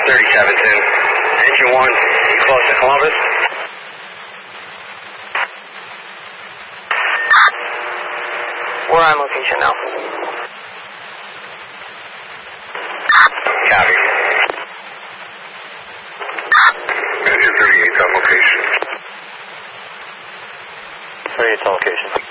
37 soon. Engine 1, close to Columbus. We're on location now. Copy. Engine 38 on location. 38 on location.